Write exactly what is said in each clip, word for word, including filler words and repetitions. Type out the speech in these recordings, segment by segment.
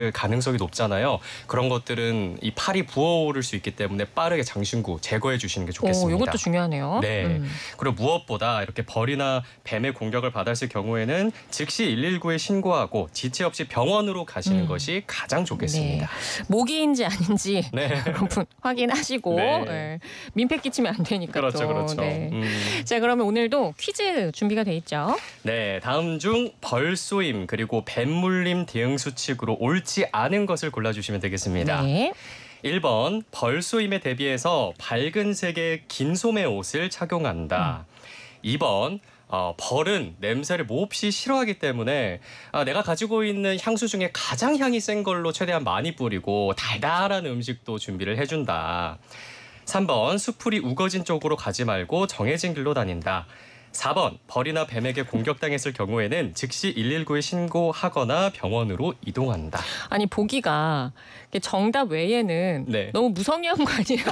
가능성이 높잖아요. 그런 것들은 이 팔이 부어오를 수 있기 때문에 빠르게 장신구 제거해 주시는 게 좋겠습니다. 오, 이것도 중요하네요. 네. 음. 그리고 무엇보다 이렇게 벌이나 뱀의 공격을 받았을 경우에는 즉시 일일구에 신고하고 지체 없이 병원으로 가시는 음. 것이 가장 좋겠습니다. 네. 모기인지 아닌지 네. 여러분 확인하시고 네. 네. 민폐 끼치면 안 되니까. 그렇죠, 또. 그렇죠. 네. 음. 자, 그러면 오늘도 퀴즈 준비가 돼 있죠. 네, 다음 중 벌쏘임 그리고 뱀물림 대응 수칙으로 옳지 않은 것을 골라주시면 되겠습니다. 네. 일 번 벌쏘임에 대비해서 밝은 색의 긴 소매 옷을 착용한다. 음. 이 번 어, 벌은 냄새를 몹시 싫어하기 때문에 아, 내가 가지고 있는 향수 중에 가장 향이 센 걸로 최대한 많이 뿌리고 달달한 음식도 준비를 해준다. 삼 번 수풀이 우거진 쪽으로 가지 말고 정해진 길로 다닌다. 사 번 벌이나 뱀에게 공격당했을 경우에는 즉시 일일구에 신고하거나 병원으로 이동한다. 아니, 보기가 정답 외에는 네. 너무 무성의한 거 아니에요?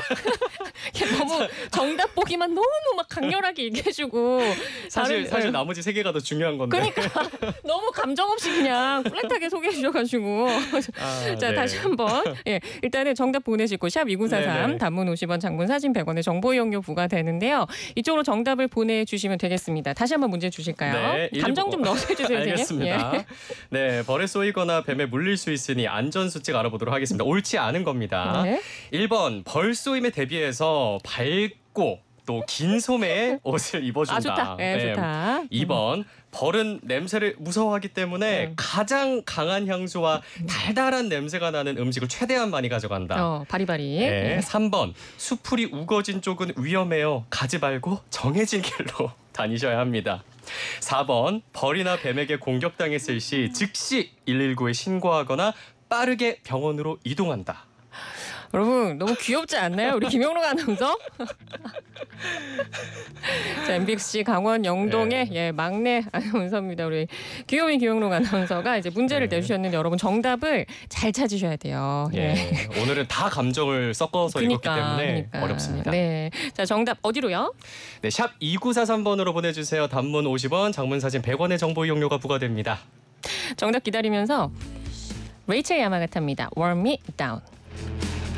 너무 정답 보기만 너무 막 강렬하게 얘기해주고 사실 다른, 사실 나머지 세 개가 더 중요한 건데. 그러니까 너무 감정 없이 그냥 플랫하게 소개해 주셔가지고 아, 자 네. 다시 한번 예 일단은 정답 보내시고 샵 이구사삼 네네. 단문 오십 원 장문 사진 백 원의 정보 이용료 부과되는데요. 이쪽으로 정답을 보내주시면 되겠습니다. 다시 한번 문제 주실까요? 네, 감정 좀 넣어서 해주세요. 알겠습니다. 예. 네, 벌에 쏘이거나 뱀에 물릴 수 있으니 안전수칙 알아보도록 하겠습니다. 옳지 않은 겁니다. 네. 일 번 벌 쏘임에 대비해서 밝고 또 긴 소매의 옷을 입어준다. 아, 좋다. 네, 네. 좋다. 이 번 벌은 냄새를 무서워하기 때문에 음. 가장 강한 향수와 달달한 냄새가 나는 음식을 최대한 많이 가져간다. 어, 바리바리. 네. 삼 번 수풀이 우거진 쪽은 위험해요. 가지 말고 정해진 길로 다니셔야 합니다. 사 번 벌이나 뱀에게 공격당했을 시 즉시 일일구에 신고하거나 빠르게 병원으로 이동한다. 여러분 너무 귀엽지 않나요? 우리 김영록 아나운서? 자, 엠비씨 강원 영동의 네. 예, 막내 아나운서입니다. 우리 귀요미 김영록 아나운서가 이제 문제를 네. 내주셨는데 여러분 정답을 잘 찾으셔야 돼요. 예. 예. 오늘은 다 감정을 섞어서 읽었기 때문에 그러니까. 어렵습니다. 네. 자, 정답 어디로요? 네, 샵 이구사삼 번으로 보내주세요. 단문 오십 원, 장문 사진 백 원의 정보 이용료가 부과됩니다. 정답 기다리면서 레이첼 야마가타입니다. Warm Me Down.